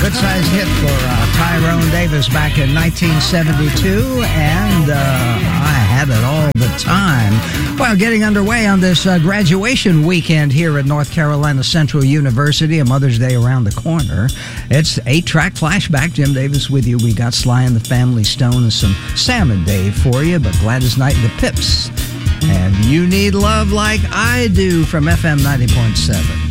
Good-sized hit for Tyrone Davis back in 1972, and I had it all the time. Well, getting underway on this graduation weekend here at North Carolina Central University, a Mother's Day around the corner. It's 8-track flashback. Jim Davis with you. We got Sly and the Family Stone and some Salmon Dave for you, but Gladys Knight and the Pips. And You Need Love Like I Do from FM 90.7.